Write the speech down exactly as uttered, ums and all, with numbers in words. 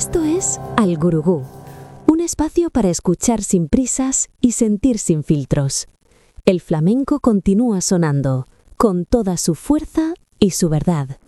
Esto es Al Gurugú, un espacio para escuchar sin prisas y sentir sin filtros. El flamenco continúa sonando, con toda su fuerza y su verdad.